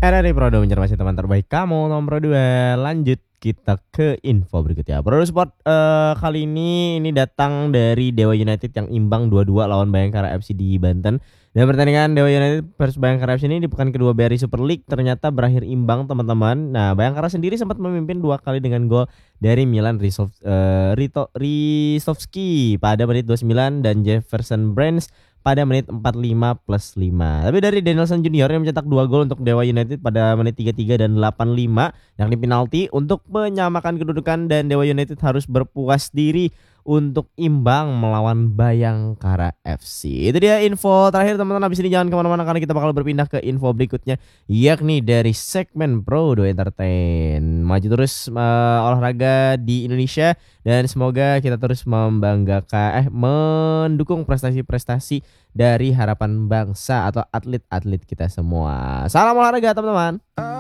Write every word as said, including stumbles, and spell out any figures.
R R I Prodo mencermati teman terbaik kamu nomor dua. Lanjut kita ke info berikutnya. Prodo Sport eh, kali ini ini datang dari Dewa United yang imbang dua dua lawan Bayangkara F C di Banten. Dan pertandingan Dewa United versus Bayangkara F C ini di pekan kedua B R I Super League ternyata berakhir imbang teman-teman. Nah, Bayangkara sendiri sempat memimpin dua kali dengan gol dari Milan Risov, uh, Rito Ristovski pada menit dua puluh sembilan dan Jefferson Brands pada menit empat puluh lima plus lima. Tapi dari Danielson Junior yang mencetak dua gol untuk Dewa United pada menit tiga puluh tiga dan delapan puluh lima, yakni penalti untuk menyamakan kedudukan, dan Dewa United harus berpuas diri untuk imbang melawan Bayangkara F C. Itu dia info terakhir teman-teman. Habis ini jangan kemana-mana karena kita bakal berpindah ke info berikutnya, yakni dari segmen Prodo Entertain. Maju terus uh, olahraga di Indonesia, dan semoga kita terus membanggakan eh mendukung prestasi-prestasi dari harapan bangsa atau atlet-atlet kita semua. Salam olahraga teman-teman.